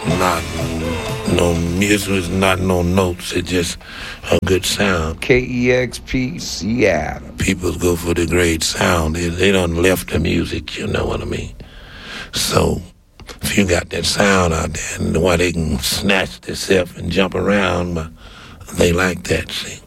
not no music, is not no notes. It's just a good sound. KEXP Seattle. People go for the great sound. They done left the music, you know what I mean? So if you got that sound out there, and why they can snatch themselves and jump around, but they like that, see.